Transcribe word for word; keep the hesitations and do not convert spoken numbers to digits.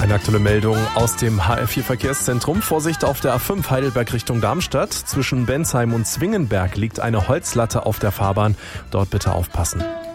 Eine aktuelle Meldung aus dem H R vier Verkehrszentrum. Vorsicht auf der A fünf Heidelberg Richtung Darmstadt. Zwischen Bensheim und Zwingenberg liegt eine Holzlatte auf der Fahrbahn. Dort bitte aufpassen.